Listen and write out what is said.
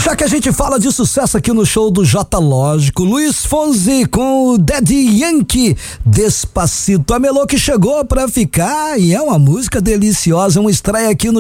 Já que a gente fala de sucesso aqui no show do J Lógico, Luiz Fonsi com o Daddy Yankee, Despacito, a melô que chegou pra ficar e é uma música deliciosa, uma estreia aqui no